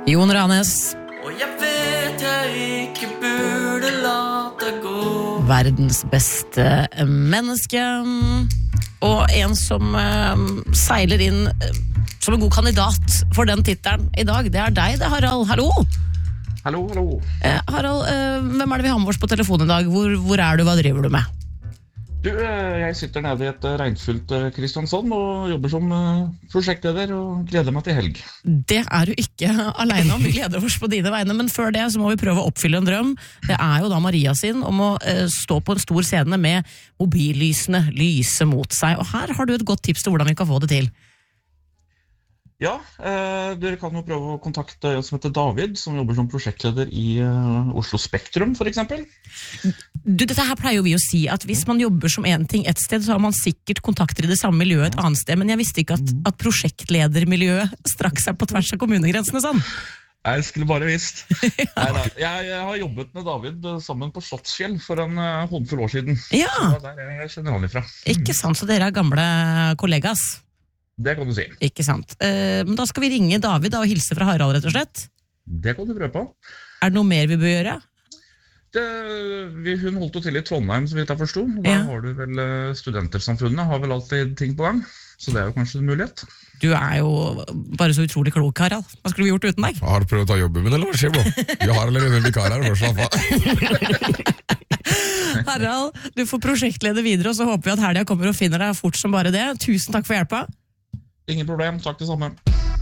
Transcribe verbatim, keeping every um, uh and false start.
Jon Ranes. Og jeg vet jeg ikke burde la det gå. Verdens beste menneske. Og en som uh, seiler inn uh, som en god kandidat for den tittelen i dag. Det er deg, det, Harald. Hallo! Hallo, hallo. Eh, Harald, uh, hvem er det vi har med oss på telefonen i dag? Hvor, hvor er du, hva driver du med? Du, jeg sitter nede i et regnfullt Kristiansand og jobber som prosjektleder og gleder meg til helg. Det er du ikke alene om, vi gleder oss på dine vegne, men før det så må vi prøve å oppfylle en drøm. Det er jo da Maria sin om å uh, stå på en stor scene med mobillysene lyse mot seg, og her har du et godt tips til hvordan vi kan få det til. Ja, eh, dere kan jo prøve å kontakte en som heter David, som jobber som prosjektleder i eh, Oslo Spektrum, for eksempel. Du, dette her pleier jo vi å si, at hvis man jobber som en ting et sted, så har man sikkert kontakter i det samme miljøet et annet sted, men jeg visste ikke at, at prosjektledermiljøet strakk seg på tvers av kommunegrensene sånn. Jeg skulle bare visst. Nei, nei. Jeg, jeg har jobbet med David sammen på Slottsfjell for en uh, håndfull år siden. Ja. Så det er der jeg kjenner han ifra. Ikke sant, så dere er gamle kollegas. Det kan du si. Ikke sant. Eh, men da skal vi ringe David da, og hilse fra Harald, rett og slett. Det kan du prøve på. Er det noe mer vi bør gjøre? Det, vi, hun holdt jo til i Trondheim, så vidt jeg forstod. Da Ja. har du vel uh, Studentersamfunnet, har vel alltid ting på gang. Så det er jo kanskje en mulighet. Du er jo bare så utrolig klok, Harald. Hva skulle vi gjort uten deg? Har du prøvd å ta jobben min, eller hva skjer nå? Vi har allerede en vikar her, bare slapp av. Harald, du får prosjektlede videre, og så håper vi at helga kommer og finner deg fort som bare det. Tusen takk for hjelpa. Ingen problem, takk det samme.